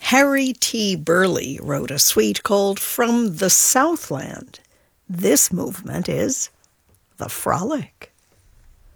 Harry T. Burleigh wrote a suite called From the Southland. This movement is the Frolic.